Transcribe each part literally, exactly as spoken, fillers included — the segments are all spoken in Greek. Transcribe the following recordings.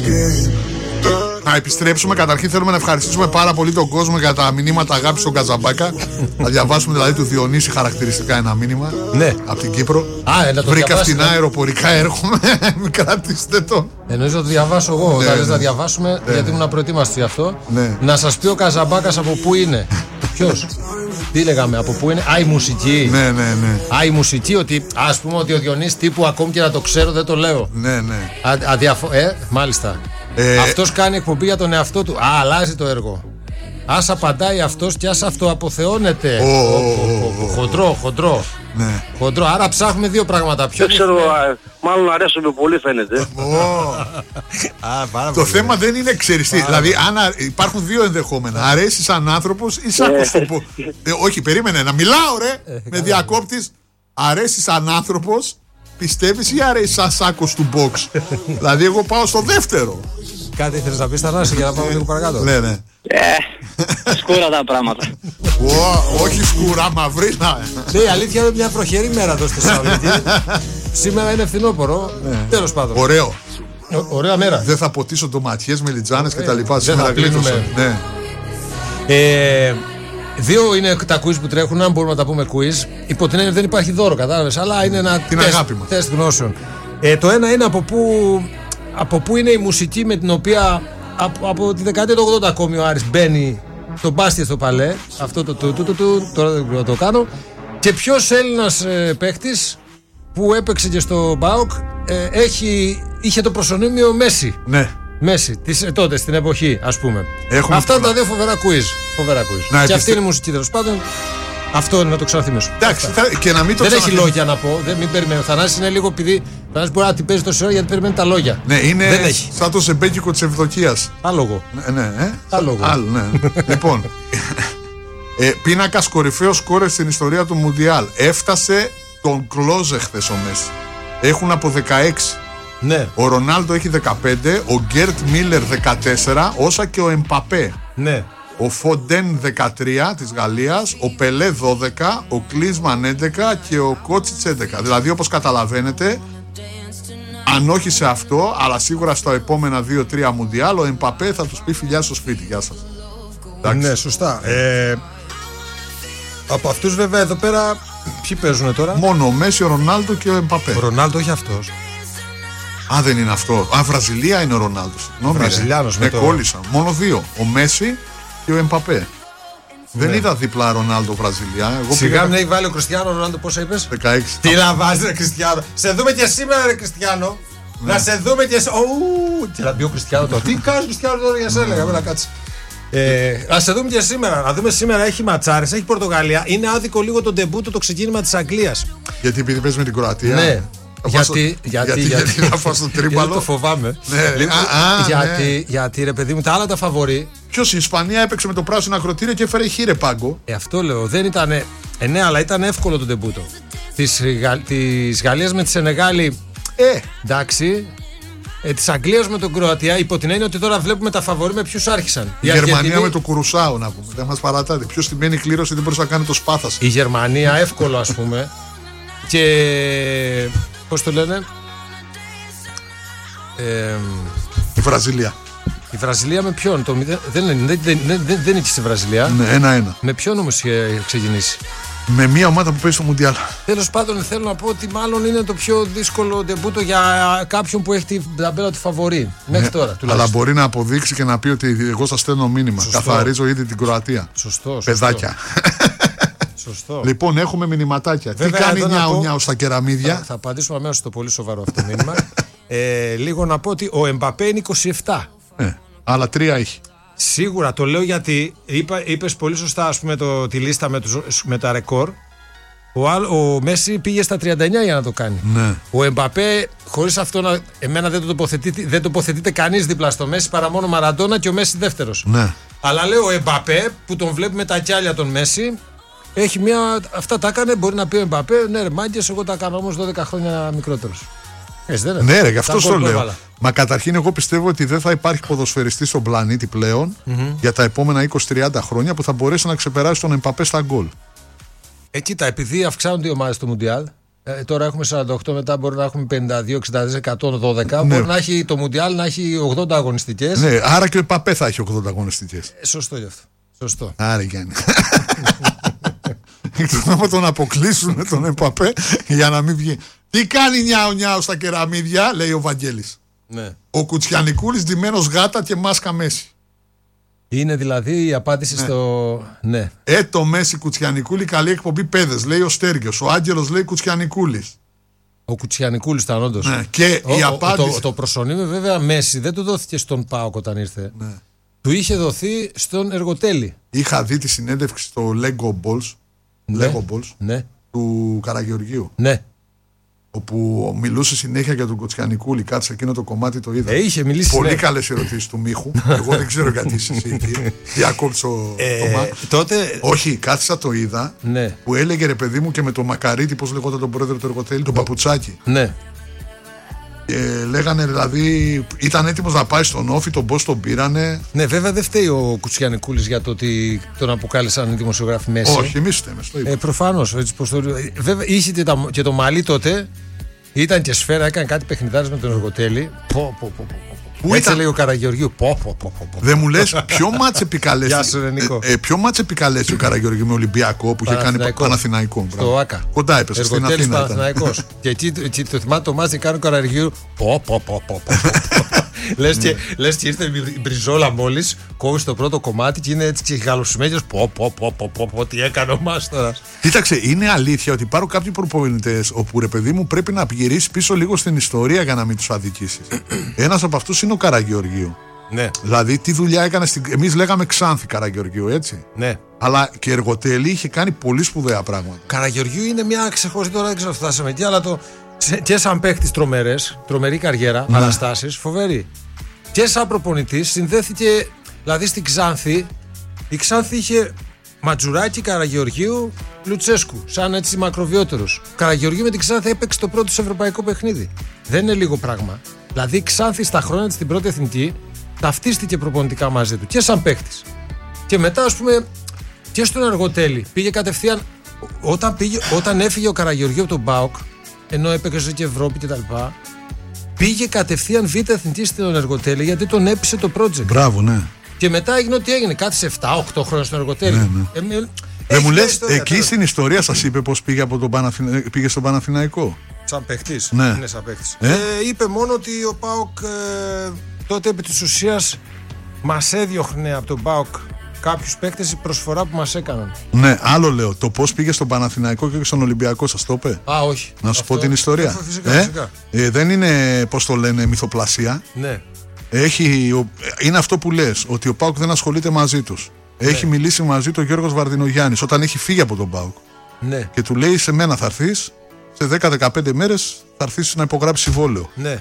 Να επιστρέψουμε. Καταρχήν θέλουμε να ευχαριστήσουμε πάρα πολύ τον κόσμο για τα μηνύματα αγάπης στον Καζαμπάκα. Να διαβάσουμε δηλαδή του Διονύση χαρακτηριστικά ένα μήνυμα. Ναι. Από την Κύπρο. Α, να το βρήκα φτηνά αεροπορικά, έρχομαι. Μην κρατήσετε το. Εννοείς να το διαβάσω εγώ. Ναι, Όταν ναι. λες να διαβάσουμε, ναι, γιατί ήμουν προετοίμαστος γι' αυτό. Ναι. Να σας πει ο Καζαμπάκας από πού είναι. Ποιος? Τι λέγαμε, από πού είναι? Α, η μουσική. Ναι, ναι, ναι. Α, η μουσική, ότι ας πούμε ότι ο Διονύσης τύπου ακόμη και να το ξέρω δεν το λέω. Ναι, ναι. Α, αδιαφο... Ε, μάλιστα. Ε... Αυτός κάνει εκπομπή για τον εαυτό του. Α, αλλάζει το έργο. Ας απαντάει αυτός και ας αυτοαποθεώνεται. Oh, oh, oh, oh. Χοντρό, χοντρό. Ναι. Χοντρό. Άρα ψάχνουμε δύο πράγματα. Ποιο δεν ξέρω, μάλλον αρέσουμε πολύ φαίνεται. Oh. Το θέμα δεν είναι ξέρεις. Δηλαδή αν α... υπάρχουν δύο ενδεχόμενα. Αρέσει σαν άνθρωπος ή σαν κοστοπο... ε, όχι, περίμενε να μιλάω ρε. Με διακόπτεις. Αρέσει σαν άνθρωπος, πιστεύεις, ή αρέσει σαν σάκος του box? Δηλαδή εγώ πάω στο δεύτερο. Κάτι θέλεις να πεις, Θανάση, για να πάμε λίγο παρακάτω? Ναι, ναι. Ε, σκούρα τα πράγματα. Ω, όχι σκούρα, μαυρίνα. Ναι, η αλήθεια είναι μια βροχερή μέρα εδώ στη Θεσσαλονίκη. Σήμερα είναι φθινόπωρο. Τέλος πάντων. Ωραίο. Ωραία μέρα. Δεν θα ποτίσω ντοματιές, μελιτζάνες και τα λοιπά. Δεν θα κλείνουμε. Ναι. Ε, δύο είναι τα quiz που τρέχουν, αν μπορούμε να τα πούμε quiz. Υπό την έννοια δεν υπάρχει δώρο, κατάλαβες, αλλά είναι ένα την τεστ, αγάπη μας. τεστ γνώσεων. Ε, το ένα είναι από πού, από πού είναι η μουσική με την οποία από, από τη δεκαετία του ογδόντα ακόμη ο Άρης μπαίνει το μπάσκετ στο παλέ. Αυτό το το, το, το, το τώρα δεν μπορώ να το κάνω. Και ποιος Έλληνας ε, παίχτης που έπαιξε και στο ΠΑΟΚ ε, έχει, είχε το προσωνύμιο Μέση. Ναι. Μέση, της, ε, τότε στην εποχή, ας πούμε. Έχουμε αυτά πολλά. τα δύο φοβερά quiz. Φοβερά quiz. Να, και επιστε... αυτή είναι η μουσική, τέλος πάντων. Αυτό είναι να το ξαναθυμίσω. Εντάξει, θα... και να μην το δεν ξαναθυμίσω. έχει λόγια να πω. Δεν, μην περιμένω. Ο Θανάσης είναι λίγο επειδή. Ο Θανάσης μπορεί να την παίζει τόση ώρα γιατί περιμένει τα λόγια. Ναι, είναι δεν έχει. σαν το ζεμπέκικο της Ευδοκίας. Άλογο. Ναι, ναι, ε? Άλογο. Άλλο, ναι. Λοιπόν, ε, πίνακας κορυφαίος σκόρερ στην ιστορία του Μουντιάλ. Έφτασε τον Κλόζε χθες ο Μέση. Έχουν από δεκαέξι. Ναι. Ο Ρονάλντο έχει δεκαπέντε, ο Γκέρτ Μίλερ δεκατέσσερα, όσα και ο Εμπαπέ. Ναι. Ο Φοντέν δεκατρία της Γαλλίας, ο Πελέ δώδεκα, ο Κλίσμαν έντεκα και ο Κότσιτς έντεκα. Δηλαδή, όπως καταλαβαίνετε, αν όχι σε αυτό, αλλά σίγουρα στα επόμενα δύο τρία Μουντιάλ, ο Εμπαπέ θα τους πει φιλιά στο σπίτι. Γεια σας. Ναι, σωστά. Ε, από αυτούς βέβαια εδώ πέρα ποιοι παίζουν τώρα? Μόνο ο Μέση, ο Ρονάλντο και ο Εμπαπέ. Ο Ρονάλντο όχι αυτός. Α, δεν είναι αυτό. Α, Βραζιλία είναι ο Ρονάλντο. Βραζιλιάνος. Με το... κόλλησα. Μόνο δύο. Ο Μέση και ο Εμπαπέ. Ναι. Δεν είδα δίπλα Ρονάλντο Βραζιλία. Εγώ Σιγά πήγα... μην έχει βάλει ο Κριστιάνο Ρονάλντο, πόσα είπες? δεκαέξι. Τι να βάζει, ρε Κριστιάνο. Σε δούμε και σήμερα, ρε Κριστιάνο. Ναι. Να σε δούμε και. Ου, τι να πει ο Κριστιάνο τώρα. Τι κάνει, Κριστιάνο τώρα για σένα, λέγαμε να κάτσει. Ε, να σε δούμε και σήμερα. Να δούμε σήμερα έχει ματσάρες, έχει Πορτογαλία. Είναι άδικο λίγο το ντεμπούτο, το ξεκίνημα της Αγγλίας. Γιατί επειδή παίζει με την Κροατία. Ναι. Γιατί, στο... γιατί, γιατί, γιατί, γιατί να πάω στο τρίπαλο. Γιατί το φοβάμαι. Ναι, λοιπόν, α, α, γιατί, ναι. γιατί ρε παιδί μου, τα άλλα τα φαβορί. Ποιος, η Ισπανία έπαιξε με το πράσινο ακροτήριο και έφερε χείρε πάγκο. Ε, αυτό λέω. Δεν ήταν. Ε, ναι, αλλά ήταν εύκολο το ντεμπούτο. Της, Γα, της Γαλλίας με τη Σενεγάλη. Ε, εντάξει. Ε, της Αγγλίας με τον Κροατία, υπό την έννοια ότι τώρα βλέπουμε τα φαβορί με ποιους άρχισαν. Η, η Γερμανία Αργεντινή... με το Κουρουσάου, να πούμε. Δεν μας παρατάτε. Ποιος στημένη κλήρωση δεν μπορούσε να κάνει το σπάθας. Η Γερμανία, εύκολο ας πούμε. Και. Πώς το λένε. Ε, η Βραζιλία. Η Βραζιλία με ποιον? Το, δεν, δεν, δεν, δεν, δεν, δεν είχε στη Βραζιλία. Ναι, ένα-ένα. Με ποιον όμως είχε ξεκινήσει? Με μια ομάδα που παίζει στο Μουντιάλ. Τέλος πάντων, θέλω να πω ότι μάλλον είναι το πιο δύσκολο ντεμπούτο για κάποιον που έχει την ταμπέλα του φαβορί. Μέχρι ναι, τώρα τουλάχιστον. Αλλά μπορεί να αποδείξει και να πει ότι εγώ σας στέλνω μήνυμα. Σωστό. Καθαρίζω ήδη την Κροατία. Σωστό. Παιδάκια. Σωστό. Λοιπόν, έχουμε μηνυματάκια. Βέβαια, τι κάνει νιάου νιάου στα κεραμίδια. Θα, θα απαντήσουμε αμέσως στο πολύ σοβαρό αυτό μήνυμα. ε, λίγο να πω ότι ο Εμπαπέ είναι είκοσι επτά. Ε, άλλα τρία έχει. Σίγουρα το λέω γιατί είπα, είπες πολύ σωστά ας πούμε το, τη λίστα με, τους, με τα ρεκόρ. Ο, ο Μέση πήγε στα τριάντα εννιά για να το κάνει. Ναι. Ο Εμπαπέ, χωρίς αυτό να. Εμένα δεν, το τοποθετείται, δεν τοποθετείται κανείς δίπλα στο Μέση παρά μόνο Μαραντόνα και ο Μέση δεύτερος. Ναι. Αλλά λέω ο Εμπαπέ που τον βλέπουμε τα κιάλια τον Μέση. Έχει μια. Αυτά τα έκανε, μπορεί να πει ο Εμπαπέ. Ναι, ρε μάγκες, εγώ τα κάνω όμως δώδεκα χρόνια μικρότερος. Έτσι, δεν ναι, ρε, γι' αυτό το λέω. Έβαλα. Μα καταρχήν, εγώ πιστεύω ότι δεν θα υπάρχει ποδοσφαιριστής στον πλανήτη πλέον mm-hmm. για τα επόμενα είκοσι τριάντα χρόνια που θα μπορέσει να ξεπεράσει τον Εμπαπέ στα γκολ. Ε, κοίτα, επειδή αυξάνονται οι ομάδες του Μουντιάλ, Ε, τώρα έχουμε σαράντα οκτώ, μετά μπορεί να έχουμε πενήντα δύο, εξήντα τέσσερα, εκατόν δώδεκα. Ναι. Μπορεί να έχει το Μουντιάλ να έχει ογδόντα αγωνιστικές. Ναι, άρα και ο Εμπαπέ θα έχει ογδόντα αγωνιστικές. Ε, σωστό γι' αυτό. Σωστό. Άρα Γιάννη. Εκτός τον αποκλείσουν τον Εμπαπέ για να μην βγει. Τι κάνει νιάου νιάου στα κεραμίδια, λέει ο Βαγγέλης. Ναι. Ο Κουτσιανικούλης ντυμένος γάτα και μάσκα Μέση. Είναι δηλαδή η απάντηση Ναι. στο. Ναι. Ε, το Μέση Κουτσιανικούλη, καλή εκπομπή παιδες, λέει ο Στέργιος. Ο Άγγελος λέει Κουτσιανικούλης. Ο Κουτσιανικούλης ήταν όντως. Ναι. Και Ο, η ο, απάντηση. το, το προσωνύμιο βέβαια Μέση δεν του δόθηκε στον ΠΑΟΚ όταν ήρθε. Ναι. Του είχε δοθεί στον Εργοτέλη. Είχα δει τη συνέντευξη στο Lego Balls, Ναι. Lego Balls Ναι. του Καραγεωργίου. Ναι. Όπου μιλούσε συνέχεια για τον Κουτσιανικούλη. Κάτσε εκείνο το κομμάτι το είδα. Ε, είχε μιλήσει. Πολύ ναι. καλές ερωτήσεις του Μίχου. Εγώ δεν ξέρω γιατί είσαι εσύ εκεί. Διακόψω Ε, το μα. τότε. Όχι, κάθισα το είδα. Ναι. Που έλεγε ρε παιδί μου και με το Μακαρίτη, πώς λεγόταν τον πρόεδρο του Εργοτέλη, τον Παπουτσάκη. Ναι. Ε, λέγανε δηλαδή, ήταν έτοιμος να πάει στον Όφη, τον πώς τον πήρανε. Ναι, βέβαια δεν φταίει ο Κουτσιανικούλης για το ότι τον αποκάλεσαν οι δημοσιογράφοι Μέση. Όχι, εμείς φταίμε, στο είπα. Ε, προφανώς. έτσι πως το... Βέβαια είχε και, τα... και το μαλλί τότε. Ήταν και σφαίρα, έκανε κάτι παιχνιδάρες με τον Εργοτέλη. Πω, πω, πω, πω. Πού Έτσι ήταν? λέει ο Καραγεωργίου. Πω, πω, πω, πω. Δεν μου λες ποιο μάτς επικαλέσει. Γεια σου, ρε, Νίκο. ε, ε, ποιο μάτς επικαλέσει ο Καραγεωργίου με Ολυμπιακό που είχε κάνει Παναθηναϊκό. Παναθηναϊκό. Στο μπράβο. Άκα. Κοντά έπεσε στην Εργοτέλης Αθήνα. ήταν. Παναθηναϊκός. Και εκεί, εκεί το θυμάται το μάτς και κάνει ο Καραγεωργίου. Πω, πω, πω, πω, πω. Λες και, λες και ήρθε η Μπριζόλα μόλις, κόβει το πρώτο κομμάτι και είναι έτσι και γαλοσημένος. Πω, πω, πω, πω, πω, πω, τι έκανε ο Μάστορας. Κοίταξε, είναι αλήθεια ότι υπάρχουν κάποιοι προπονητές όπου ρε παιδί μου πρέπει να γυρίσει πίσω λίγο στην ιστορία για να μην τους αδικήσεις. Ένας από αυτούς είναι ο Καραγεωργίου. Ναι, Δηλαδή, τι δουλειά έκανε στην. Εμείς λέγαμε Ξάνθη Καραγεωργίου, έτσι. ναι. Αλλά και Εργοτέλη είχε κάνει πολύ σπουδαία πράγματα. Καραγεωργίου είναι μια ξεχωριστή, τώρα δεν ξέρω αν φτάσαμε εκεί, αλλά το, και σαν παίχτης τρομερές, τρομερή καριέρα, Ναι. παραστάσεις, φοβερή. Και σαν προπονητής συνδέθηκε, δηλαδή στην Ξάνθη, η Ξάνθη είχε Ματζουράκη, Καραγεωργίου, Λουτσέσκου, σαν έτσι μακροβιότερους. Καραγεωργίου με την Ξάνθη έπαιξε το πρώτο σε ευρωπαϊκό παιχνίδι. Δεν είναι λίγο πράγμα. Δηλαδή η Ξάνθη στα χρόνια της στην πρώτη εθνική ταυτίστηκε προπονητικά μαζί του και σαν παίχτης. Και μετά, ας πούμε, και στον Εργοτέλη πήγε κατευθείαν. Όταν, πήγε, όταν έφυγε ο Καραγεωργίου από τον ΠΑΟΚ, ενώ έπαιξε και Ευρώπη κτλ., πήγε κατευθείαν β' εθνική στον Εργοτέλη γιατί τον έπεισε το project. Μπράβο, ναι. Και μετά έγινε ό,τι έγινε. Κάθισε επτά οκτώ χρόνια στον Εργοτέλη. Ναι, ναι. Ε, Δεν μου μια λες, ιστορία, εκεί τώρα. στην ιστορία σας είπε πως πήγε, από τον Παναθηνα... πήγε στον Παναθηναϊκό. Σαν παίχτης. Ναι. Είναι σαν παίχτης. Ε? Ε, είπε μόνο ότι ο ΠΑΟΚ ε, τότε επί της ουσίας μας έδιωχνε από τον ΠΑΟΚ κάποιους παίχτες η προσφορά που μας έκαναν. Ναι, άλλο λέω. Το πώς πήγε στον Παναθηναϊκό και στον Ολυμπιακό, σας το είπε. Α, όχι. Να σου Αυτό- πω την ιστορία. Αυτό Φυσικά, ε? φυσικά. Ε, δεν είναι, πώς το λένε, μυθοπλασία. Ναι. Έχει, ο- είναι αυτό που λες, ότι ο ΠΑΟΚ δεν ασχολείται μαζί τους. Έχει μιλήσει μαζί του ο Γιώργος Βαρδινογιάννης όταν έχει φύγει από τον ΠΑΟΚ. Ναι. Και του λέει: σε μένα θα έρθεις, σε δέκα με δεκαπέντε μέρες θα έρθεις να υπογράψεις συμβόλαιο. Ναι.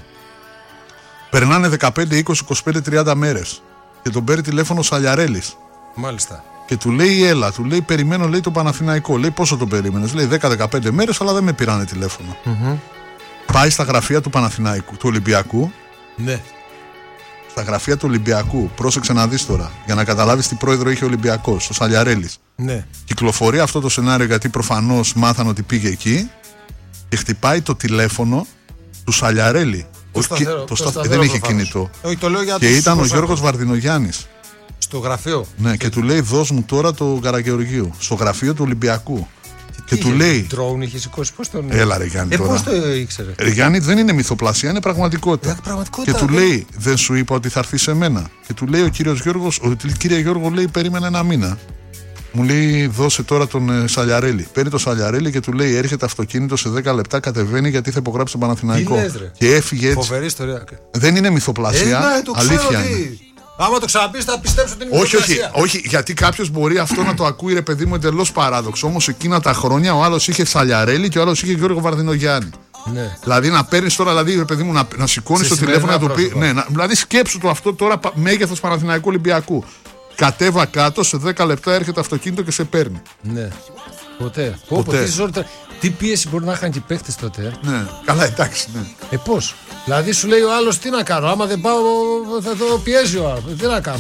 Περνάνε δεκαπέντε, είκοσι, είκοσι πέντε, τριάντα μέρες. Και τον παίρνει τηλέφωνο ο Σαλιαρέλης. Μάλιστα. Και του λέει: έλα, του λέει: περιμένω, λέει, το Παναθηναϊκό. Λέει: πόσο τον περίμενες? Λέει: δέκα με δεκαπέντε μέρες, αλλά δεν με πήρανε τηλέφωνο. Mm-hmm. Πάει στα γραφεία του Παναθηναϊκού, του Ολυμπιακού. Ναι. Στα γραφεία του Ολυμπιακού, πρόσεξε να δεις τώρα, για να καταλάβεις τι πρόεδρο είχε ο Ολυμπιακός, ο Σαλιαρέλης. Ναι. Κυκλοφορεί αυτό το σενάριο γιατί προφανώς μάθαν ότι πήγε εκεί και χτυπάει το τηλέφωνο του Σαλιαρέλη. Το Όχι, σταθερό, το το σταθ- σταθερό δεν είχε προφανώς. κινητό. Όχι, το λέω για Και τους ήταν ο προσώπους. Γιώργος Βαρδινογιάννης. Στο γραφείο. Ναι, και του λέει: δώσ' μου τώρα το Καραγεωργίου. Στο γραφείο του Ολυμπιακού. Και Τι του είχε, λέει: Drone είχε σηκώσει, πώς τον. έλα, ρε Γιάννη, Ε, τώρα. πώς το ήξερε. Ρε Γιάννη, δεν είναι μυθοπλασία, είναι πραγματικότητα. Ε, πραγματικότητα, Και του δεν- λέει: δεν σου είπα ότι θα έρθει σε μένα. Και του λέει ο κύριος Γιώργος: ότι κύριε Γιώργο, λέει, περίμενε ένα μήνα. Μου λέει: δώσε τώρα τον ε, Σαλιαρέλη. Παίρνει τον Σαλιαρέλη και του λέει: έρχεται αυτοκίνητο σε δέκα λεπτά, κατεβαίνει γιατί θα υπογράψει τον Παναθηναϊκό. Τι λες, ρε. Και έφυγε έτσι. Φοβερή ιστορία. Δεν είναι μυθοπλασία. Ε, ναι, το ξέρω αλήθεια τι. είναι. Άμα το ξαναπείς θα πιστέψω ότι είναι Όχι, όχι, μυθοπλασία. όχι, γιατί κάποιο μπορεί αυτό να το ακούει, ρε παιδί μου, εντελώς παράδοξο. Όμως εκείνα τα χρόνια ο άλλος είχε Σαλιαρέλη και ο άλλος είχε Γιώργο Βαρδινογιάννη. Ναι. Δηλαδή να παίρνει τώρα, δηλαδή, ρε παιδί μου, να, να σηκώνει Σε το τηλέφωνο να του πει. σημερινά Ναι, να, δηλαδή σκέψου το αυτό τώρα, μέγεθος Παναθηναϊκού Ολυμπιακού. Κατέβα κάτω, σε δέκα λεπτά έρχεται αυτοκίνητο και σε παίρνει. Ναι. Ποτέ. Πω, Ποτέ. πω, τι, ζόρι, τώρα- τι πίεση μπορεί να είχαν και οι παίχτες τότε. ε. Ναι, καλά, εντάξει, ναι. Ε, πώς. Δηλαδή σου λέει ο άλλος τι να κάνω. Άμα δεν πάω θα το πιέζει ο άλλος. Τι να κάνω.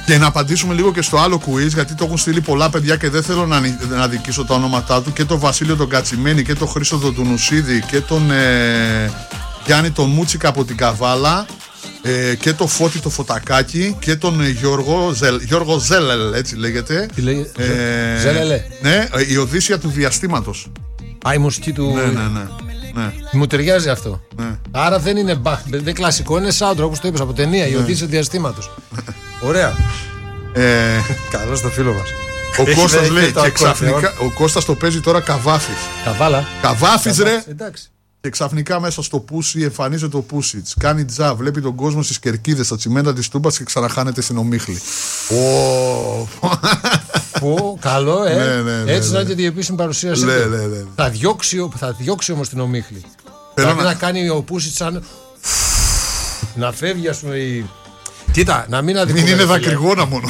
Και να απαντήσουμε λίγο και στο άλλο quiz, γιατί το έχουν στείλει πολλά παιδιά και δεν θέλω να, να δικήσω τα ονόματά του. Και τον Βασίλειο τον Κατσιμένη και τον Χρήστο τον Τουνουσίδη και τον ε, Γιάννη τον Μούτσικα από την Καβάλα ε, και τον Φώτη το Φωτακάκι και τον ε, Γιώργο, Ζελ, Γιώργο Ζέλελ, έτσι λέγεται. Τι λέγεται, ε, Ζέλελε. Ναι, η Οδύσσια του Διαστήματος. Α, η μουσική του. Ναι, ναι, ναι. Ναι. Μου ταιριάζει αυτό. Ναι. Άρα δεν είναι μπαχ, δεν είναι κλασικό, είναι soundtrack όπως το είπες από ταινία, ναι. Η Οδύσσια του Διαστήματος. Ωραία. Ε, Καλώς το φίλο μας. Ο Κώστας λέει και ξαφνικά. Ο Κώστας το παίζει τώρα Καβάφης. Καβάλα. Καβάφης ρε. Εντάξει. Και ξαφνικά μέσα στο πούσι εμφανίζεται ο Πούσιτς. Κάνει τζα, βλέπει τον κόσμο στις κερκίδες, στα τσιμέντα της Τούμπας και ξαναχάνεται στην ομίχλη. Πω, καλό, ε. Ναι, ναι, ναι, έτσι ναι. να είναι και η επίσημη παρουσίαση. Ναι, ναι, ναι. Θα διώξει, θα διώξει όμως την ομίχλη. Θέλω Δηλαδή να... να κάνει ο Πούσιτς σαν. Να φεύγει, ας πούμε. Η... Κοίτα, να μην αδικούμε. Μην είναι δακρυγόνα μόνο.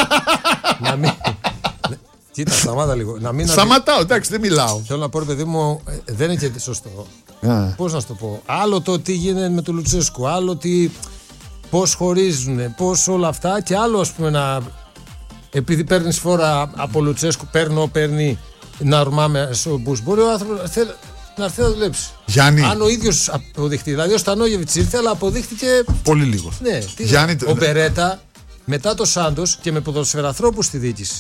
Να μην. Κοίτα, σταμάτα λίγο. Να μην Σταματάω, εντάξει, δεν μιλάω. Θέλω να πω, ρε παιδί μου, ε, δεν είναι και σωστό. Yeah. Πώς να σου το πω. Άλλο το τι γίνεται με τον Λουτσέσκου, άλλο τι. Πώς χωρίζουν, πώς όλα αυτά. Και άλλο, ας πούμε, να. Επειδή παίρνει φόρα από Λουτσέσκου, παίρνω, παίρνει να ορμάμε στο Μπούς. Μπορεί ο άνθρωπος να έρθει να δουλέψει. Γιάννη. Αν ο ίδιος αποδειχτεί. Δηλαδή, ο Στανόγεβιτς ήρθε, αλλά αποδείχτηκε. Πολύ λίγο. Ναι, τι Γιάννη... Ο Μπερέτα μετά το Σάντος και με ποδοσφαιραθρώπους στη διοίκηση.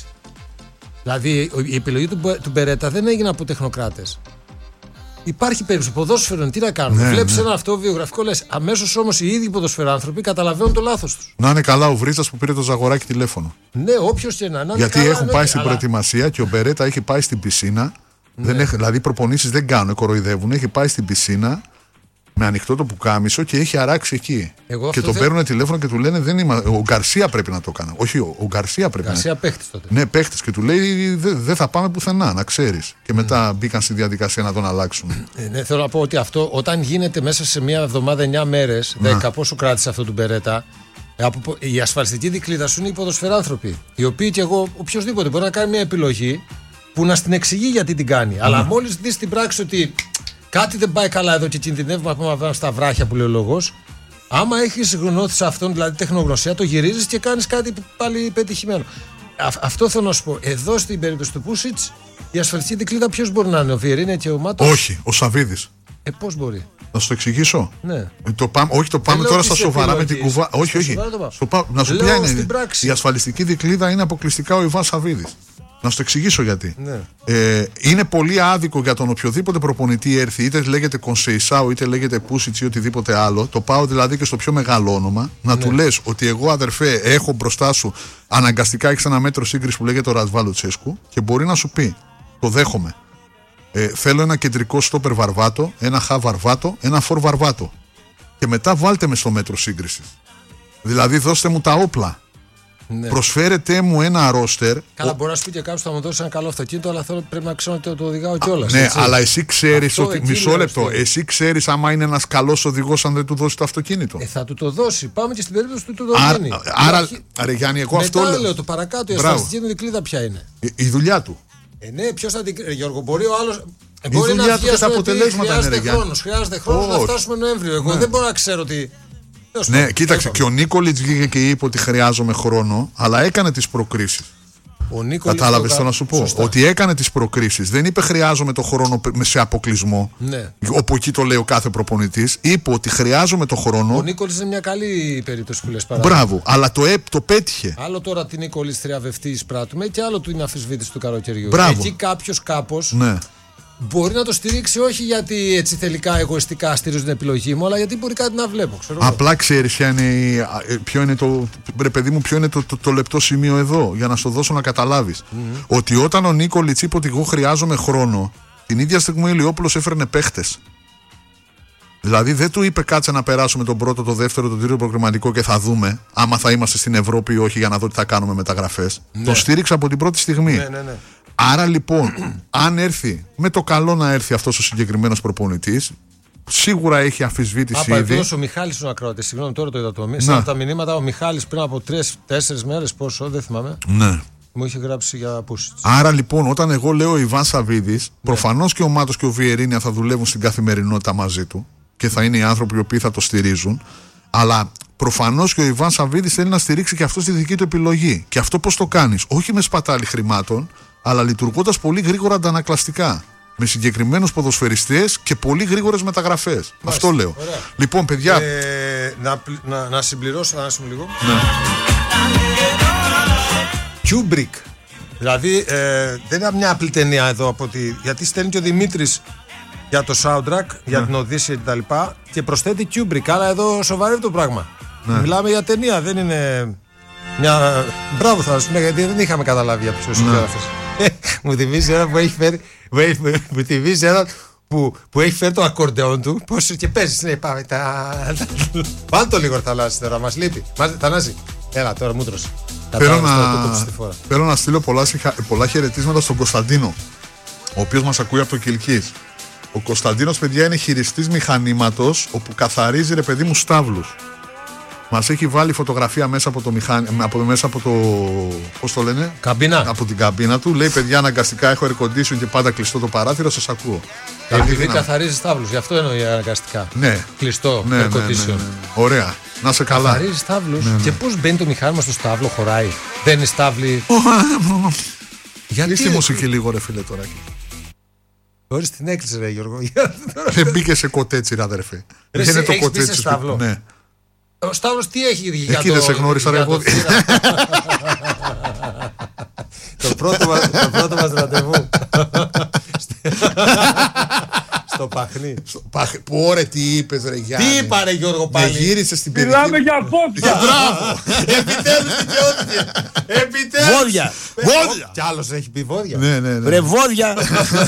Δηλαδή η επιλογή του, του Μπερέτα δεν έγινε από τεχνοκράτες. Υπάρχει περίπτωση. Ποδόσφαιρο, τι να κάνουμε. Ναι, Βλέπεις ναι. ένα αυτό βιογραφικό, λες. Αμέσως όμως οι ίδιοι ποδοσφαιράνθρωποι καταλαβαίνουν το λάθος τους. Να είναι καλά ο Βρίστας που πήρε το Ζαγοράκι τηλέφωνο. Ναι, όποιος και να είναι. Γιατί καλά, έχουν ναι, πάει στην αλλά... προετοιμασία και ο Μπερέτα έχει πάει στην πισίνα. Ναι. Δεν έχει, δηλαδή προπονήσεις δεν κάνουν, κοροϊδεύουν. Έχει πάει στην πισίνα με ανοιχτό το πουκάμισο και έχει αράξει εκεί. Εγώ και αυτό τον θε... παίρνουν τηλέφωνο και του λένε δεν είμαι. Ο Γκαρσία πρέπει να το κάνει. Όχι, ο, ο Γκαρσία πρέπει Γκαρσία να. παίχτης τότε. Ναι, παίχτης και του λέει δεν δε θα πάμε πουθενά, να ξέρεις. Και μετά mm. μπήκαν στη διαδικασία να τον αλλάξουν. Ε, ναι, θέλω να πω ότι αυτό όταν γίνεται μέσα σε μια εβδομάδα, εννιά μέρες, δέκα, πόσο κράτησε αυτό του Μπερέτα. Από, η ασφαλιστική δικλίδα σου είναι οι ποδοσφαιράνθρωποι. Οι οποίοι και εγώ, οποιοδήποτε μπορεί να κάνει μια επιλογή που να στην εξηγεί γιατί την κάνει. Mm. Αλλά μόλις δει στην πράξη ότι κάτι δεν πάει καλά εδώ και κινδυνεύουμε να πάμε στα βράχια που λέει ο λόγος, άμα έχεις γνώθει σε αυτόν, δηλαδή τεχνογνωσία, το γυρίζεις και κάνεις κάτι πάλι πετυχημένο. Α, αυτό θέλω να σου πω. Εδώ στην περίπτωση του Πούσιτς, η ασφαλιστική δικλίδα ποιος μπορεί να είναι, ο Βιερίνια και ο Μάτος? Όχι, ο Σαββίδης. Ε, πώς μπορεί? Να σου το εξηγήσω. Ναι. Το πάμε, όχι, το πάμε τώρα στα σοβαρά με την κουβά. Όχι, όχι. Στο πά... Να σου πει είναι. Η ασφαλιστική δικλίδα είναι αποκλειστικά ο Ιβάν Σαββίδης. Να σου το εξηγήσω γιατί. Ναι. Ε, είναι πολύ άδικο για τον οποιοδήποτε προπονητή έρθει, είτε λέγεται Κονσεϊσάου, είτε λέγεται Πούσιτς ή οτιδήποτε άλλο. Το πάω δηλαδή και στο πιο μεγάλο όνομα. Να ναι. του λες ότι εγώ, αδερφέ, έχω μπροστά σου αναγκαστικά έχεις ένα μέτρο σύγκριση που λέγεται ο Ρασβάλ Λουτσέσκου και μπορεί να σου πει, το δέχομαι. Ε, θέλω ένα κεντρικό στόπερ Βαρβάτο, ένα χα Βαρβάτο, ένα φορ Βαρβάτο. Και μετά βάλτε με στο μέτρο σύγκριση. Δηλαδή δώστε μου τα όπλα. Ναι. Προσφέρετε μου ένα ρόστερ. Καλά, ο... μπορεί να σου πει και κάποιο θα μου δώσει ένα καλό αυτοκίνητο, αλλά θέλω, πρέπει να ξέρω ότι το οδηγάω κιόλας. Ναι, έτσι. Αλλά εσύ ξέρεις ότι. Μισό λεπτό. Αυτό. Εσύ ξέρεις άμα είναι ένας καλός οδηγός αν δεν του δώσει το αυτοκίνητο. Ε, θα του το δώσει. Πάμε και στην περίπτωση του του το δίνει. Άρα, άρα, άρα Γιάννη, εγώ μετά αυτό λέω. λέω το παρακάτω, η ασφαλιστική δικλίδα ποια είναι. Η, η δουλειά του. Ε, ναι, ποιο θα την. Γιώργο, μπορεί ο άλλο. Η μπορεί δουλειά να του και τα αποτελέσματα είναι. Χρειάζεται χρόνο. Χρειάζεται χρόνο να φτάσουμε Νοέμβριο. Εγώ ναι. δεν μπορώ να ξέρω ότι. Ναι, κοίταξε, και ο Νίκολιτς βγήκε και είπε ότι χρειάζομαι χρόνο, αλλά έκανε τις προκρίσεις. Κατάλαβες το να σου πω. Σωστά. Ότι έκανε τις προκρίσεις. Δεν είπε χρειάζομαι το χρόνο σε αποκλεισμό. Ναι. Όπου εκεί το λέει ο κάθε προπονητής. Είπε ότι χρειάζομαι το χρόνο. Ο Νίκολιτς είναι μια καλή περίπτωση που λες παράδειγμα. Μπράβο, αλλά το, ε, το πέτυχε. Άλλο τώρα την Νίκολιτς θριαβευτή εισπράττουμε και άλλο την αφισβήτηση του καλοκαιριού. Μπράβο. Εκεί κάποιος κάπως. Ναι. Μπορεί να το στηρίξει όχι γιατί έτσι θελικά, εγωιστικά στηρίζουν την επιλογή μου, αλλά γιατί μπορεί κάτι να βλέπω. Ξέρω Απλά ξέρεις είναι, ποιο είναι το. Ρε παιδί μου, ποιο είναι το, το, το λεπτό σημείο εδώ, για να σου δώσω να καταλάβεις. Mm-hmm. Ότι όταν ο Νίκολιτς είπε ότι εγώ χρειάζομαι χρόνο, την ίδια στιγμή ο Ηλιόπουλος έφερνε παίχτες. Δηλαδή δεν του είπε κάτσε να περάσουμε τον πρώτο, το δεύτερο, τον τρίτο προγραμματικό και θα δούμε άμα θα είμαστε στην Ευρώπη ή όχι για να δω τι θα κάνουμε μεταγραφές. Ναι. Τον στήριξα από την πρώτη στιγμή. Ναι, ναι, ναι. Άρα λοιπόν, αν έρθει με το καλό να έρθει αυτός ο συγκεκριμένος προπονητής, σίγουρα έχει αμφισβήτηση ήδη. ήδη. Ο Μιχάλης ο ακροατής, συγγνώμη, τώρα το είδα το μήνυμα. Σε αυτά τα μηνύματα, ο Μιχάλης πριν από τρεις τέσσερις μέρες, πόσο, δεν θυμάμαι. Ναι. Μου είχε γράψει για Πούσιτς. Άρα λοιπόν, όταν εγώ λέω ο Ιβάν Σαββίδης, ναι. προφανώς και ο Μάτος και ο Βιερίνια θα δουλεύουν στην καθημερινότητα μαζί του και θα είναι οι άνθρωποι οι οποίοι θα το στηρίζουν. Αλλά Προφανώς και ο Ιβάν Σαββίδης θέλει να στηρίξει και αυτό τη δική του επιλογή. Και αυτό πώς το κάνεις? Όχι με σπατάλη χρημάτων, αλλά λειτουργώντας πολύ γρήγορα αντανακλαστικά. Με συγκεκριμένους ποδοσφαιριστές και πολύ γρήγορες μεταγραφές. Μάλιστα. Αυτό λέω. Ωραία. Λοιπόν, παιδιά. Ε, να, να, να συμπληρώσω, να σου λίγο. Ναι. Kubrick. Δηλαδή, ε, δεν είναι μια απλή ταινία εδώ από τη, γιατί στέλνει και ο Δημήτρης για το soundtrack, για ναι. την Οδύσσεια κτλ. Και, και προσθέτει Kubrick. Αλλά εδώ σοβαρεύει το πράγμα. Ναι. Μιλάμε για ταινία, δεν είναι μια. Μπράβο, θα σου πω, γιατί δεν είχαμε καταλάβει για ποιο είναι αυτό. Μου θυμίζει ένα που έχει φέρει. Μου θυμίζει ένα που, που έχει φέρει το ακορντεόν του. Πώς και παίζει. Ναι, πάμε. Τα... Βάλτε το λίγο, Θανάση, τώρα. Μας λείπει. Θανάση, έλα τώρα, μούτρος. Θέλω να, θέλω να στείλω πολλά, πολλά χαιρετίσματα στον Κωνσταντίνο, ο οποίος μας ακούει από το Κιλκής. Ο Κωνσταντίνος, παιδιά, είναι χειριστής μηχανήματος, όπου καθαρίζει, ρε παιδί μου, στάβλους. Μας έχει βάλει φωτογραφία μέσα από το μηχάνημα, από, μέσα από το. Πώς το λένε? Καμπίνα. Από την καμπίνα του. Λέει, παιδιά, αναγκαστικά έχω air condition και πάντα κλειστό το παράθυρο, σας ακούω. Επειδή καθαρίζει στάβλους, γι' αυτό εννοεί αναγκαστικά. Ναι. Κλειστό ναι, air condition. Ναι, ναι, ναι, ναι. Ωραία. Να σε καλά. Καθαρίζει στάβλους. Ναι, ναι. Και πώς μπαίνει το μηχάνημα στο στάβλο, χωράει? Δεν είναι στάβλη. Γιατί τη μουσική λίγο, ρε φίλε, τώρα. Χωρίς την έκλεισε, ρε Γιώργο. Δεν μπήκε σε κοτέτσι, ρε αδερφέ. Δεν είναι το κοτέτσι. Ναι. Ο Σταύρος τι έχει για το... Εκεί δεν σε γνώρισα, ρε εγώ. Το πρώτο μας ραντεβού. Στο Παχνί. Πού ρε, τι είπες, ρε Γιάννη? Τι είπα, ρε Γιώργο, πάλι? Με γύρισες στην περιοχή. Μιλάμε για πόδια. Μπράβο. Επιτέλους δικαιώθηκε. Επιτέλους. Βόδια. Βόδια. Κι άλλος έχει πει βόδια. Ναι, ναι, ναι. Ρε βόδια.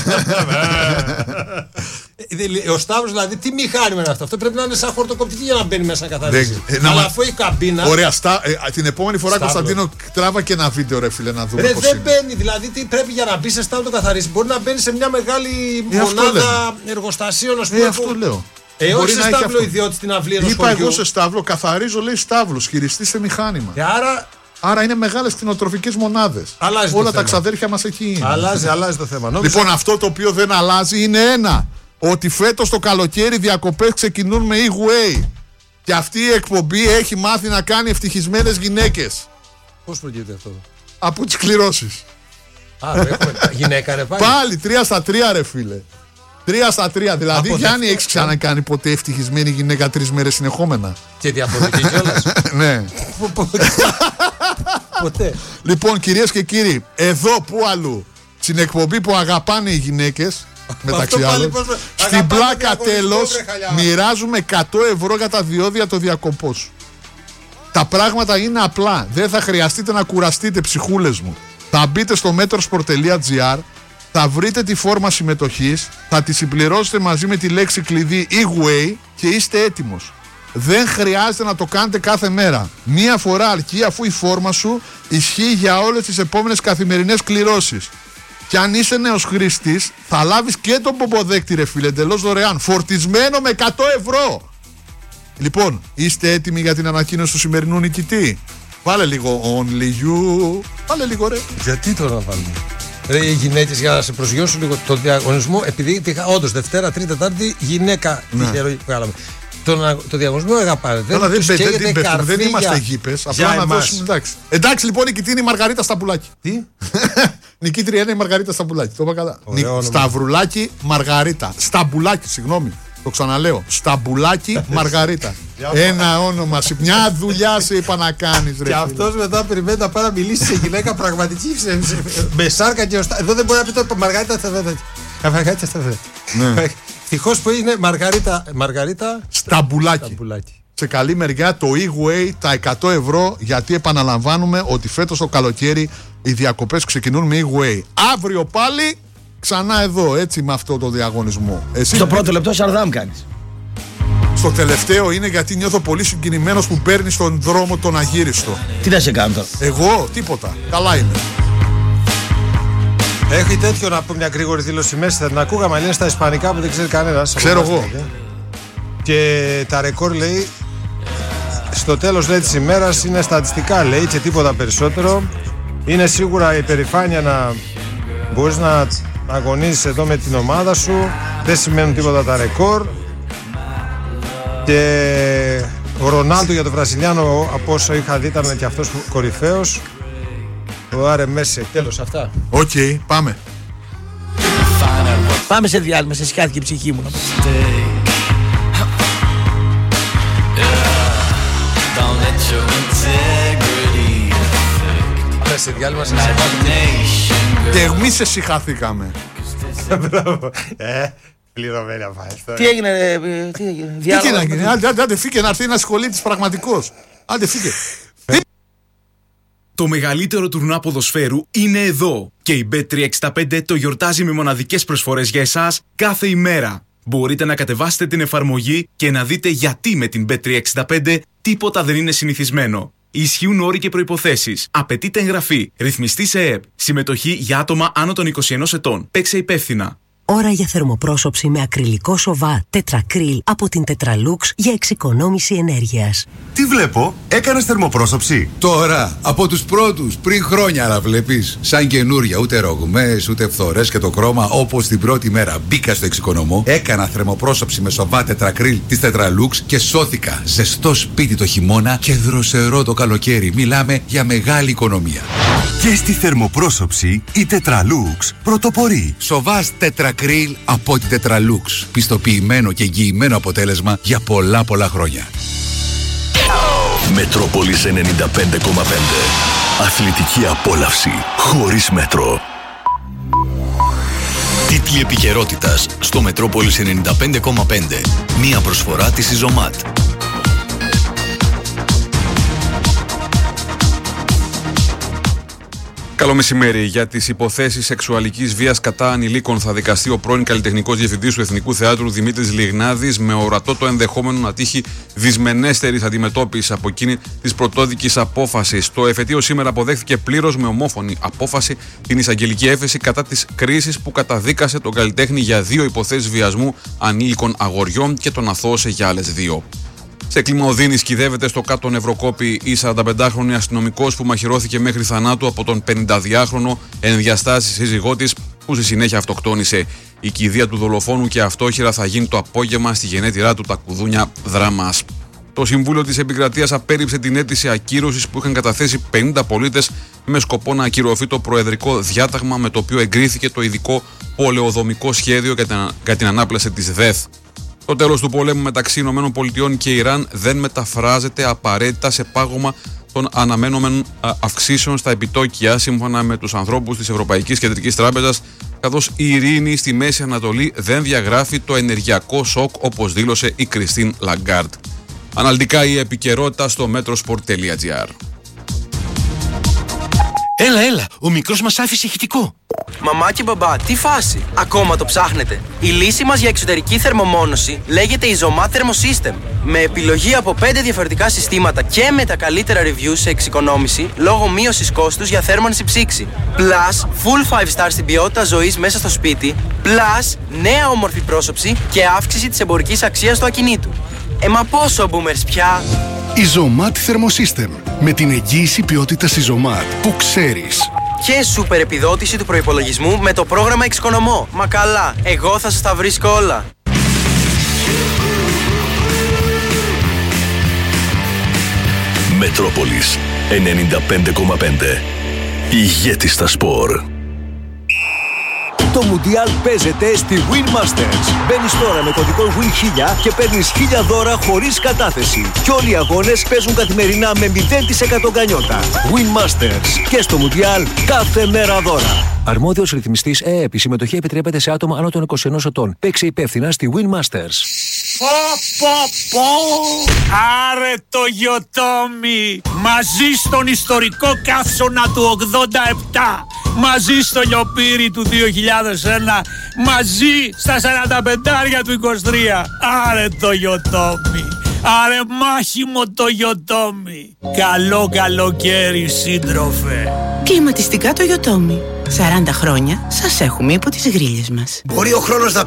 Ο Σταύρος, δηλαδή, τι μηχάνημα είναι αυτό? Αυτό πρέπει να είναι σαν χορτοκοπτική για να μπαίνει μέσα να καθαρίζει. Αλλά αφού έχει καμπίνα. Ωραία, την επόμενη φορά, Κωνσταντίνο, τράβα και ένα βίντεο, ρε φίλε, να δούμε. Ρε, δεν μπαίνει, δηλαδή, τι πρέπει για να μπει σε στάβλο το καθαρίζει? Μπορεί να μπαίνει σε μια μεγάλη μονάδα εργοστασίων, α πούμε. Ε, αυτό λέω. Ε, όχι σε στάβλο ιδιώτη στην αυλή ενός χωριού. Είπα εγώ σε στάβλο, καθαρίζω, λέει στάβλος, χειριστή σε μηχάνημα. Και άρα. Άρα είναι μεγάλες κτηνοτροφικές μονάδες. Όλα τα ξαδέρφια μας εκεί είναι. Αλλάζει, αλλάζει το θέμα. Νόμιζα... Λοιπόν, αυτό το οποίο δεν αλλάζει είναι ένα. Ότι φέτος το καλοκαίρι διακοπές ξεκινούν με e-way. Και αυτή η εκπομπή έχει μάθει να κάνει ευτυχισμένες γυναίκες. Πώς προκύπτει αυτό? Από τις κληρώσεις. Α, έχουμε γυναίκα, ρε πάλι. Πάλι τρία στα τρία, ρε φίλε. Τρία στα τρία. Δηλαδή, Γιάννη, έχεις ξανακάνει ποτέ ευτυχισμένη γυναίκα τρεις μέρες συνεχόμενα? Και διαφορετική κιόλας. Ναι. Ποτέ. Λοιπόν, κυρίες και κύριοι, εδώ που αλλού, στην εκπομπή που αγαπάνε οι γυναίκες, μεταξύ άλλων, στην πλάκα τέλος μοιράζουμε εκατό ευρώ για τα διόδια το διακοπό σου. Τα πράγματα είναι απλά. Δεν θα χρειαστείτε να κουραστείτε, ψυχούλες μου. Θα μπείτε στο metrosport τελεία gr, θα βρείτε τη φόρμα συμμετοχής, θα τη συμπληρώσετε μαζί με τη λέξη κλειδί e-way και είστε έτοιμος. Δεν χρειάζεται να το κάνετε κάθε μέρα. Μία φορά αρκεί, αφού η φόρμα σου ισχύει για όλες τις επόμενες καθημερινές κληρώσεις. Και αν είσαι νέος χρήστης, θα λάβεις και τον πομποδέκτη, ρε φίλε, εντελώς δωρεάν, φορτισμένο με εκατό ευρώ. Λοιπόν, είστε έτοιμοι για την ανακοίνωση του σημερινού νικητή? Βάλε λίγο Only You. Βάλε λίγο, ρε. Γιατί τώρα να βάλουμε? Ρε, οι γυναίκες, για να σε προσγειώσω λίγο το διαγωνισμό, επειδή είχα όντως Δευτέρα, Τρίτη, Τετάρτη γυναίκα. Ναι. Το, το διαγωνισμό αγαπάνε. Δεν, δεν, δεν, δεν, δεν είμαστε γήπες. Απλά να δώσουμε. Εντάξει. Εντάξει, λοιπόν, νικητή είναι η Μαργαρίτα Σταμπουλάκη. Τι? Νικήτρια είναι η Μαργαρίτα Σταμπουλάκη. Το είπα καλά. Σταυρουλάκη Μαργαρίτα. Σταμπουλάκη, συγγνώμη. Το ξαναλέω. Σταμπουλάκη Μαργαρίτα. Ένα όνομα. Μια δουλειά σε είπα να κάνεις, ρε. Και αυτός μετά περιμένει να πάει να μιλήσει σε γυναίκα πραγματική. Με σάρκα και ωστά. Εδώ δεν μπορεί να πει το Μαργαρίτα Σταυρουλάκη. Μαργαρίτα Σταυρουλάκη. Ευτυχώς που είναι Μαργαρίτα, Μαργαρίτα Σταμπουλάκη. Σταμπουλάκη. Σε καλή μεριά το e-way, τα εκατό ευρώ, γιατί επαναλαμβάνουμε ότι φέτος το καλοκαίρι οι διακοπές ξεκινούν με e-way. Αύριο πάλι ξανά εδώ, έτσι, με αυτό το διαγωνισμό. Εσύ, στο πρώτο λεπτό Σαρδάμ κάνεις. Στο τελευταίο είναι γιατί νιώθω πολύ συγκινημένος που παίρνει στον δρόμο τον αγύριστο. Τι να σε κάνω τώρα? Εγώ, τίποτα. Καλά είμαι. Έχει τέτοιο να πω, μια γρήγορη δήλωση μέσα. Θα την ακούγαμε, αλλά είναι στα ισπανικά που δεν ξέρει κανένας. Ξέρω εγώ. Και τα ρεκόρ, λέει, στο τέλος, λέει, της ημέρας είναι στατιστικά, λέει, και τίποτα περισσότερο. Είναι σίγουρα η περηφάνεια να μπορείς να αγωνίζεις εδώ με την ομάδα σου. Δεν σημαίνουν τίποτα τα ρεκόρ. Και Ο Ρονάλντο για τον Βραζιλιάνο, από όσο είχα δει, ήταν και αυτός κορυφαίος. Ο Άρε Μέση. Τέλος, αυτά. Οκ, okay, πάμε. Πάμε σε διάλειμμα, σε σηκάθηκε η ψυχή μου. Πάμε σε διάλειμμα, σε Και εμείς εσυχαθήκαμε. Ε, πληρωμένη αφάιστο. Τι έγινε, τι έγινε, Τι να γίνει, άντε, άντε φύγε να έρθει να ασχολείται πραγματικός. Άντε φύγε. Το μεγαλύτερο τουρνουά ποδοσφαίρου είναι εδώ και η μπετ τριακόσια εξήντα πέντε το γιορτάζει με μοναδικές προσφορές για εσάς κάθε ημέρα. Μπορείτε να κατεβάσετε την εφαρμογή και να δείτε γιατί με την μπετ τριακόσια εξήντα πέντε τίποτα δεν είναι συνηθισμένο. Ισχύουν όροι και προϋποθέσεις. Απαιτείται εγγραφή. Ρυθμιστή σε ΕΕΠ. Συμμετοχή για άτομα άνω των είκοσι ενός ετών. Παίξε υπεύθυνα. Ώρα για θερμοπρόσωψη με ακριλικό σοβά τετρακρίλ από την Tetralux για εξοικονόμηση ενέργειας. Τι βλέπω, έκανες θερμοπρόσωψη? Τώρα, από τους πρώτους, πριν χρόνια, αλλά βλέπεις. Σαν καινούρια, ούτε ρογμές, ούτε φθορές και το χρώμα, όπως την πρώτη μέρα μπήκα στο εξοικονομώ, έκανα θερμοπρόσωψη με σοβά τετρακρίλ της Tetralux και σώθηκα. Ζεστό σπίτι το χειμώνα και δροσερό το καλοκαίρι. Μιλάμε για μεγάλη οικονομία. Και στη θερμοπρόσωψη η Tetralux πρωτοπορεί. Σοβάς τετρακρίλ από την Tetralux. Πιστοποιημένο και εγγυημένο αποτέλεσμα για πολλά πολλά χρόνια. Μετρόπολης ενενήντα πέντε κόμμα πέντε. Αθλητική απόλαυση χωρίς μέτρο. Τίτλοι επικαιρότητας στο Μετρόπολης ενενήντα πέντε κόμμα πέντε. Μία προσφορά της Ιζωμάτ. Καλό μεσημέρι. Για τις υποθέσεις σεξουαλικής βίας κατά ανηλίκων θα δικαστεί ο πρώην καλλιτεχνικός διευθυντής του Εθνικού Θεάτρου Δημήτρης Λιγνάδης, με ορατό το ενδεχόμενο να τύχει δυσμενέστερης αντιμετώπισης από εκείνη της πρωτόδικης απόφασης. Το εφετείο σήμερα αποδέχθηκε πλήρως με ομόφωνη απόφαση την εισαγγελική έφεση κατά της κρίσης που καταδίκασε τον καλλιτέχνη για δύο υποθέσεις βιασμού ανήλικων αγοριών και τον αθώωσε για άλλες δύο. Σε κλίμα οδύνης κυδεύεται στο κάτω Νευροκόπη η σαρανταπεντάχρονη αστυνομικός που μαχαιρώθηκε μέχρι θανάτου από τον πενηνταδυάχρονο ενδιαστάσεις σύζυγό της, που στη συνέχεια αυτοκτόνησε. Η κηδεία του δολοφόνου και αυτόχειρα θα γίνει το απόγευμα στη γενέτειρά του τα Κουδούνια Δράμας. Το Συμβούλιο της Επικρατείας απέρριψε την αίτηση ακύρωσης που είχαν καταθέσει πενήντα πολίτες με σκοπό να ακυρωθεί το προεδρικό διάταγμα με το οποίο εγκρίθηκε το ειδικό πολεοδομικό σχέδιο για την ανάπλαση της ΔΕΘ. Το τέλος του πολέμου μεταξύ ΗΠΑ και Ιράν δεν μεταφράζεται απαραίτητα σε πάγωμα των αναμένομενων αυξήσεων στα επιτόκια, σύμφωνα με τους ανθρώπους της Ευρωπαϊκής Κεντρικής Τράπεζας, καθώς η ειρήνη στη Μέση Ανατολή δεν διαγράφει το ενεργειακό σοκ, όπως δήλωσε η Κριστίν Λαγκάρντ. Αναλυτικά η επικαιρότητα στο metrosport τελεία gr. Έλα, έλα, ο μικρός μας άφησε ηχητικό. Μαμά και μπαμπά, τι φάση, ακόμα το ψάχνετε? Η λύση μας για εξωτερική θερμομόνωση λέγεται Izomat Thermosystem. Με επιλογή από πέντε διαφορετικά συστήματα και με τα καλύτερα reviews σε εξοικονόμηση λόγω μείωσης κόστους για θέρμανση ψήξη. Plus, full five star στην ποιότητα ζωής μέσα στο σπίτι. Plus, νέα όμορφη πρόσωψη και αύξηση της εμπορικής αξίας του ακινήτου. Ε, μα πόσο boomers πια! Izomat Thermosystem. Με την εγγύηση ποιότητας Izomat που ξέρεις. Και σούπερ επιδότηση του προϋπολογισμού με το πρόγραμμα Εξοικονομώ. Μα καλά, εγώ θα σας τα βρίσκω όλα. Μετρόπολης ενενήντα πέντε κόμμα πέντε. Ηγέτης στα σπορ. Το Μουντιάλ παίζεται στη Win Masters. Μπαίνεις τώρα με κωδικό Win χίλια και παίρνεις χίλια δώρα χωρίς κατάθεση. Και όλοι οι αγώνες παίζουν καθημερινά με μηδέν τοις εκατό γκανιότα. Win Masters. Και στο Μουντιάλ κάθε μέρα δώρα. Αρμόδιος ρυθμιστής ΕΕΠ. Η συμμετοχή επιτρέπεται σε άτομα άνω των είκοσι ενός ετών. Παίξε υπεύθυνα στη Win Masters. Πω πω πω! Άρε το Γιοτόμι! Μαζί στον ιστορικό καύσωνα του ογδόντα επτά, μαζί στο λιοπύρι του δύο χιλιάδες ένα, μαζί στα σαρανταπεντάρια του είκοσι τρία. Άρε το Γιοτόμι! Άρε μάχημο το Γιοτόμι! Καλό καλοκαίρι, σύντροφε! Κλιματιστικά το Γιοτόμι. σαράντα χρόνια σας έχουμε υπό τις γρίλες μας. Μπορεί ο χρόνος να